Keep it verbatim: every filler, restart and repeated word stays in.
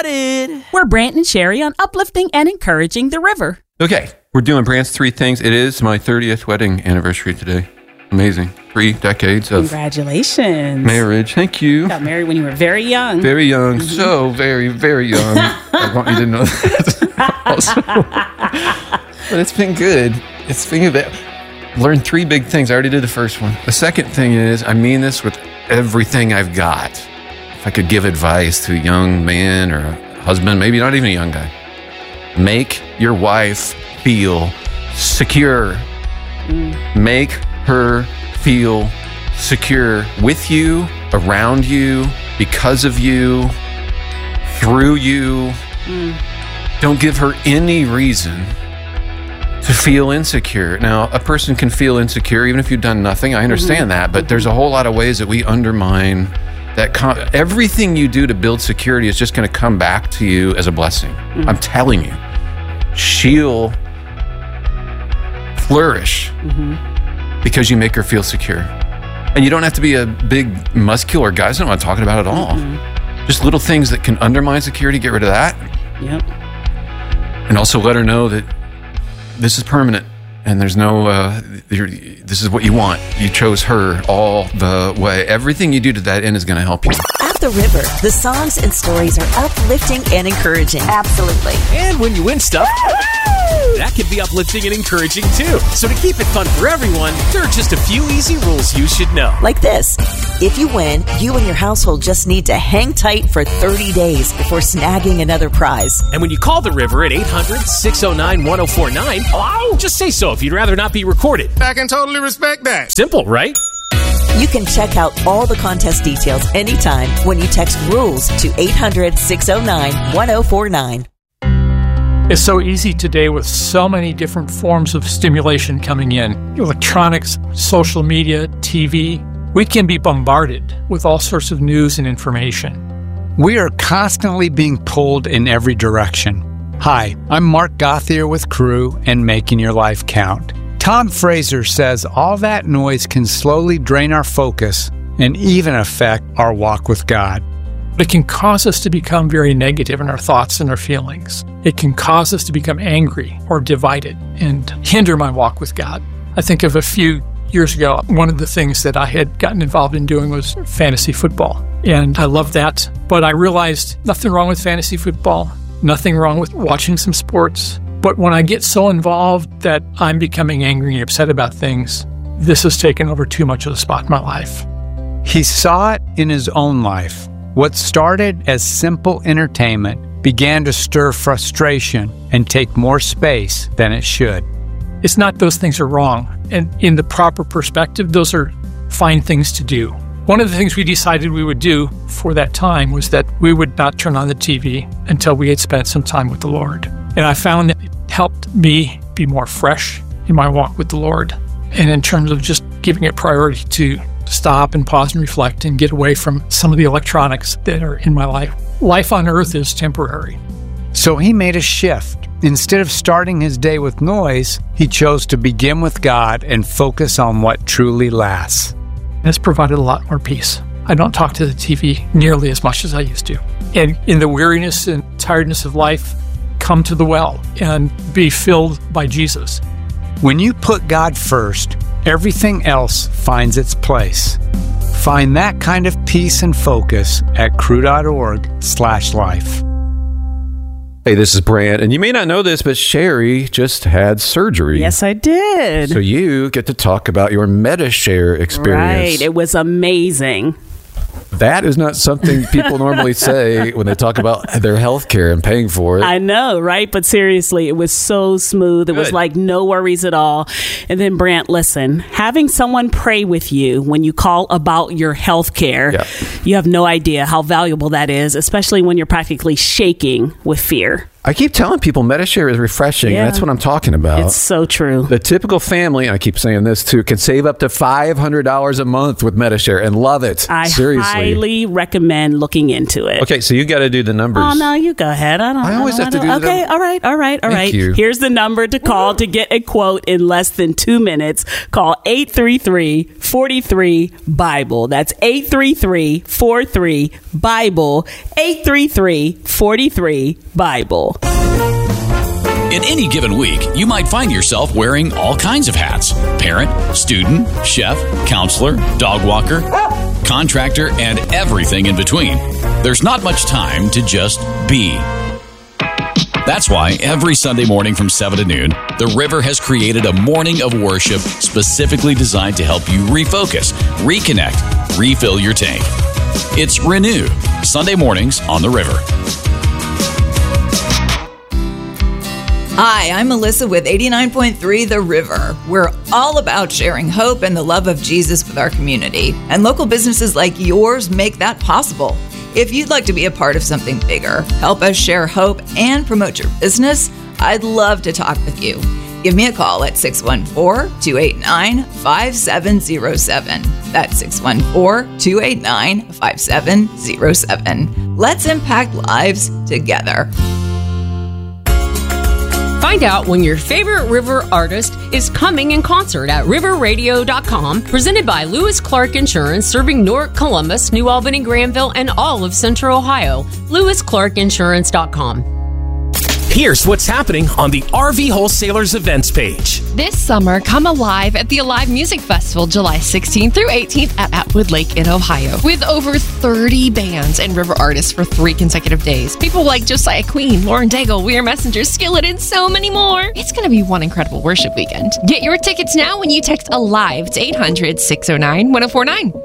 Started. We're Brant and Sherry on uplifting and encouraging the river. Okay, we're doing Brant's Three Things. It is my thirtieth wedding anniversary today. Amazing. Three decades of Congratulations. marriage. Thank you. Got married when you were very young. Very young. Mm-hmm. So very, very young. I want you to know that. Also. But it's been good. It's been good. Learned three big things. I already did the first one. The second thing is, I mean this with everything I've got. If I could give advice to a young man or a husband, maybe not even a young guy, make your wife feel secure. Mm. Make her feel secure with you, around you, because of you, through you. Mm. Don't give her any reason to feel insecure. Now, a person can feel insecure even if you've done nothing. I understand mm-hmm. that, but there's a whole lot of ways that we undermine that. Con- everything you do to build security is just going to come back to you as a blessing. Mm-hmm. I'm telling you. She'll flourish mm-hmm. because you make her feel secure. And you don't have to be a big, muscular guy. That's not what I'm talking about at all. Mm-hmm. Just little things that can undermine security, get rid of that. Yep. And also let her know that this is permanent, and there's no, uh, this is what you want. You chose her all the way. Everything you do to that end is going to help you. At the river, the songs and stories are uplifting and encouraging. Absolutely. And when you win stuff, that can be uplifting and encouraging too. So to keep it fun for everyone, there are just a few easy rules you should know. Like this. If you win, you and your household just need to hang tight for thirty days before snagging another prize. And when you call the river at eight hundred, six oh nine, one oh four nine, just say so if you'd rather not be recorded. I can totally respect that. Simple, right? You can check out all the contest details anytime when you text RULES to eight hundred, six oh nine, one oh four nine. It's so easy today with so many different forms of stimulation coming in. Electronics, social media, T V. We can be bombarded with all sorts of news and information. We are constantly being pulled in every direction. Hi, I'm Mark Gothier with Crew and Making Your Life Count. Tom Fraser says all that noise can slowly drain our focus and even affect our walk with God. It can cause us to become very negative in our thoughts and our feelings. It can cause us to become angry or divided and hinder my walk with God. I think of a few years ago, one of the things that I had gotten involved in doing was fantasy football. And I loved that. But I realized nothing wrong with fantasy football, nothing wrong with watching some sports. But when I get so involved that I'm becoming angry and upset about things, this has taken over too much of the spot in my life. He saw it in his own life. What started as simple entertainment began to stir frustration and take more space than it should. It's not those things are wrong. And in the proper perspective, those are fine things to do. One of the things we decided we would do for that time was that we would not turn on the T V until we had spent some time with the Lord. And I found that it helped me be more fresh in my walk with the Lord. And in terms of just giving it priority to stop and pause and reflect and get away from some of the electronics that are in my life. Life on earth is temporary. So he made a shift. Instead of starting his day with noise, he chose to begin with God and focus on what truly lasts. It's provided a lot more peace. I don't talk to the T V nearly as much as I used to. And in the weariness and tiredness of life, come to the well and be filled by Jesus. When you put God first, everything else finds its place. Find that kind of peace and focus at crew.org slash life. Hey, this is Brant, and you may not know this, but Sherry just had surgery. Yes, I did. So you get to talk about your MediShare experience. Right. It was amazing. That is not something people normally say when they talk about their health care and paying for it. I know, right? But seriously, it was so smooth. It Good. was like no worries at all. And then, Brant, listen, having someone pray with you when you call about your health care, yeah. you have no idea how valuable that is, especially when you're practically shaking with fear. I keep telling people MediShare is refreshing. Yeah. That's what I'm talking about. It's so true. The typical family, and I keep saying this too, can save up to five hundred dollars a month with MediShare and love it. I Seriously. highly recommend looking into it. Okay, so you got to do the numbers. Oh, no, you go ahead. I don't I always I have don't, to I do don't- the Okay, number. all right, all right, all Thank right. you. Here's the number to call to get a quote in less than two minutes. Call eight three three, four three, BIBLE. That's eight three three, four three, BIBLE. eight three three, four three, BIBLE. In any given week, you might find yourself wearing all kinds of hats: parent, student, chef, counselor, dog walker, contractor, and everything in between. There's not much time to just be. That's why every Sunday morning from seven to noon, The River has created a morning of worship specifically designed to help you refocus, reconnect, refill your tank. It's Renew, Sunday mornings on The River. Hi, I'm Melissa with eighty-nine point three The River. We're all about sharing hope and the love of Jesus with our community. And local businesses like yours make that possible. If you'd like to be a part of something bigger, help us share hope and promote your business, I'd love to talk with you. Give me a call at six one four, two eight nine, five seven zero seven. That's six one four, two eight nine, five seven zero seven. Let's impact lives together. Find out when your favorite River artist is coming in concert at river radio dot com, presented by Lewis Clark Insurance, serving Newark, Columbus, New Albany, Granville, and all of Central Ohio. lewis clark insurance dot com. Here's what's happening on the R V Wholesalers events page. This summer, come alive at the Alive Music Festival, July sixteenth through eighteenth at Atwood Lake in Ohio. With over thirty bands and river artists for three consecutive days. People like Josiah Queen, Lauren Daigle, We Are Messengers, Skillet, and so many more. It's going to be one incredible worship weekend. Get your tickets now when you text ALIVE to eight hundred, six oh nine, one oh four nine.